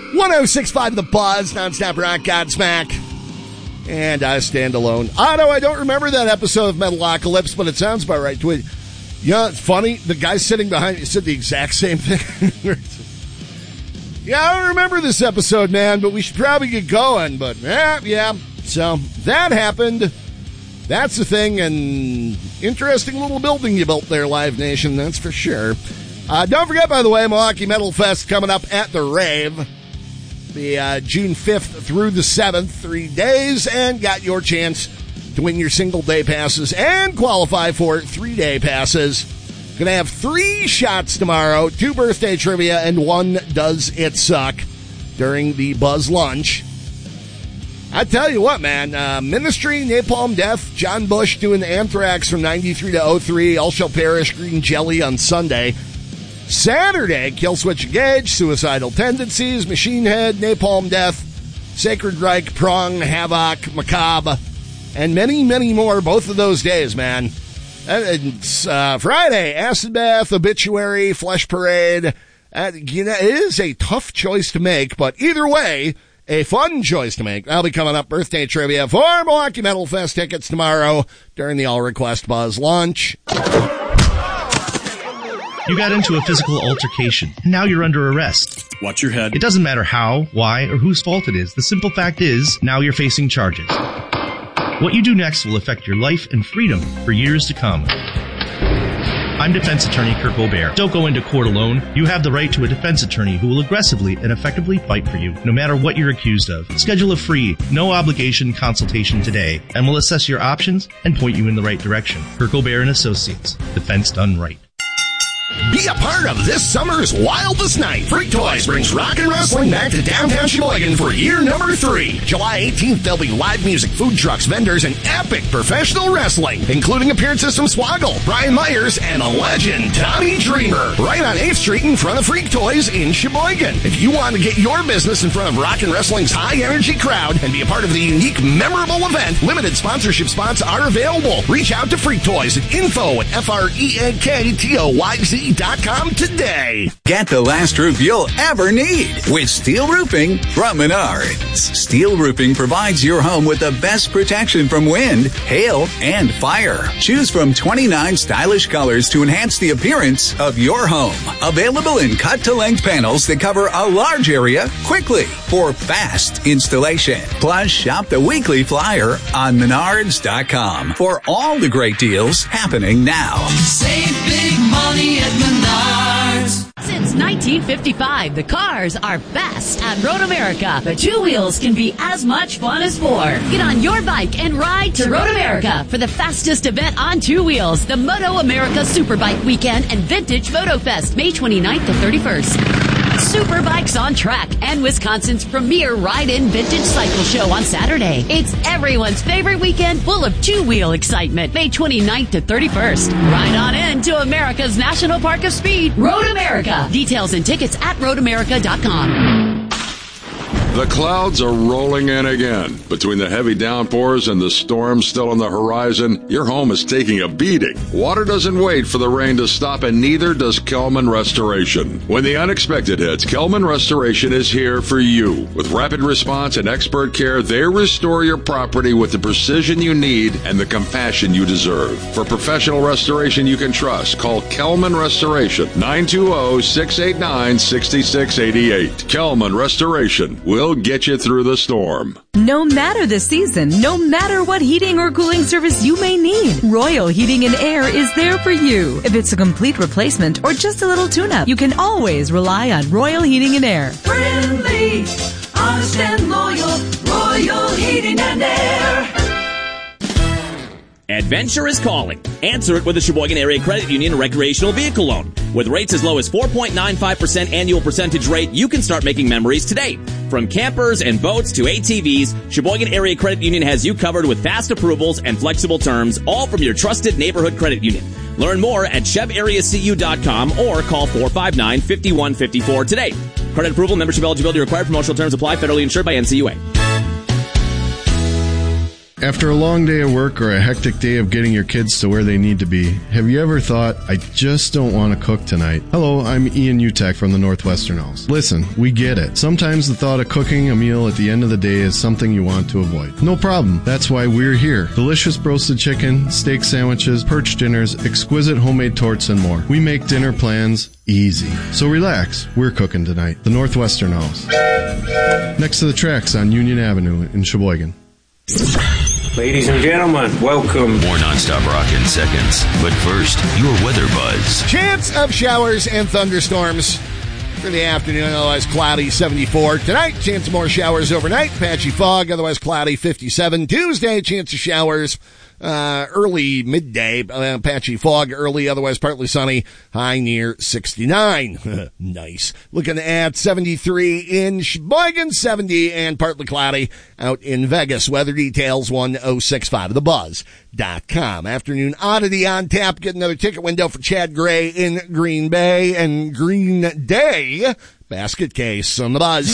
106.5 The Buzz, nonstop rock, Godsmack. And I stand alone. Otto, I don't remember that episode of Metalocalypse, but it sounds about right to it. Yeah, it's funny. The guy sitting behind you said the exact same thing. Yeah, I don't remember this episode, man, but we should probably get going. But, yeah. So, that happened. That's the thing, and interesting little building you built there, Live Nation, that's for sure. Don't forget, by the way, Milwaukee Metal Fest coming up at the Rave. The June 5th through the 7th, 3 days, and got your chance to win your single-day passes and qualify for 3-day passes. Going to have 3 shots tomorrow, 2 birthday trivia, and 1 Does It Suck during the Buzz Lunch. I tell you what, man, Ministry, Napalm Death, John Bush doing Anthrax from 93 to 03, All Shall Perish, Green Jelly on Sunday. Saturday, Killswitch Engage, Suicidal Tendencies, Machine Head, Napalm Death, Sacred Reich, Prong, Havoc, Macabre, and many, many more both of those days, man. It's Friday, Acid Bath, Obituary, Flesh Parade. It is a tough choice to make, but either way, a fun choice to make. That'll be coming up. Birthday trivia for Milwaukee Metal Fest tickets tomorrow during the All Request Buzz Lunch. You got into a physical altercation. Now you're under arrest. Watch your head. It doesn't matter how, why, or whose fault it is. The simple fact is, now you're facing charges. What you do next will affect your life and freedom for years to come. I'm defense attorney Kirk O'Bear. Don't go into court alone. You have the right to a defense attorney who will aggressively and effectively fight for you, no matter what you're accused of. Schedule a free, no-obligation consultation today, and we'll assess your options and point you in the right direction. Kirk O'Bear and Associates. Defense done right. Be a part of this summer's wildest night. Freak Toys brings rock and wrestling back to downtown Sheboygan for year number 3. July 18th, there'll be live music, food trucks, vendors, and epic professional wrestling, including appearances from Swoggle, Brian Myers, and a legend, Tommy Dreamer, right on 8th Street in front of Freak Toys in Sheboygan. If you want to get your business in front of rock and wrestling's high-energy crowd and be a part of the unique, memorable event, limited sponsorship spots are available. Reach out to Freak Toys at info@freaktoyz.com today. Get the last roof you'll ever need with steel roofing from Menards. Steel roofing provides your home with the best protection from wind, hail, and fire. Choose from 29 stylish colors to enhance the appearance of your home. Available in cut-to-length panels that cover a large area quickly for fast installation. Plus, shop the weekly flyer on Menards.com for all the great deals happening now. Save big money at Menards. Since 1955, the cars are best at Road America. But 2 wheels can be as much fun as 4. Get on your bike and ride to Road America for the fastest event on 2 wheels, the Moto America Superbike Weekend and Vintage Photo Fest, May 29th to 31st. Superbikes on Track and Wisconsin's premier ride-in vintage cycle show on Saturday. It's everyone's favorite weekend full of 2-wheel excitement, May 29th to 31st. Ride on in to America's National Park of Speed, Road America. Details and tickets at roadamerica.com. The clouds are rolling in again. Between the heavy downpours and the storms still on the horizon, your home is taking a beating. Water doesn't wait for the rain to stop, and neither does Kelman Restoration. When the unexpected hits, Kelman Restoration is here for you. With rapid response and expert care, they restore your property with the precision you need and the compassion you deserve. For professional restoration you can trust, call Kelman Restoration, 920-689-6688. Kelman Restoration will get you through the storm. No matter the season, no matter what heating or cooling service you may need, Royal Heating and Air is there for you. If it's a complete replacement or just a little tune-up, you can always rely on Royal Heating and Air. Friendly, honest and loyal, Royal Heating and Air. Adventure is calling. Answer it with a Sheboygan Area Credit Union recreational vehicle loan. With rates as low as 4.95% annual percentage rate, you can start making memories today. From campers and boats to ATVs, Sheboygan Area Credit Union has you covered with fast approvals and flexible terms, all from your trusted neighborhood credit union. Learn more at chevareacu.com or call 459-5154 today. Credit approval, membership eligibility required. Promotional terms apply. Federally insured by NCUA. After a long day of work or a hectic day of getting your kids to where they need to be, have you ever thought, I just don't want to cook tonight? Hello, I'm Ian Utek from the Northwestern Owls. Listen, we get it. Sometimes the thought of cooking a meal at the end of the day is something you want to avoid. No problem. That's why we're here. Delicious roasted chicken, steak sandwiches, perch dinners, exquisite homemade torts, and more. We make dinner plans easy. So relax. We're cooking tonight. The Northwestern Owls. Next to the tracks on Union Avenue in Sheboygan. Ladies and gentlemen, welcome. More nonstop rock in seconds. But first, your weather buzz. Chance of showers and thunderstorms for the afternoon, otherwise cloudy, 74. Tonight, chance of more showers overnight, patchy fog, otherwise cloudy, 57. Tuesday, chance of showers early midday, patchy fog early, otherwise partly sunny, high near 69. Nice. Looking at 73 in Sheboygan, 70 and partly cloudy out in Vegas. Weather details 1065thebuzz.com. Afternoon oddity on tap. Get another ticket window for Chad Gray in Green Bay and Green Day basket case on the Buzz.